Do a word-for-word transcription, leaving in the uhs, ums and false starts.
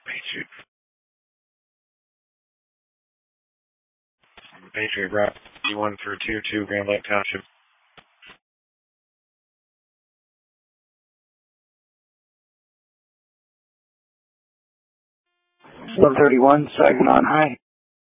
Patriot. Patriot Route one through two two Grand Lake Township. one thirty-one, Saigon High.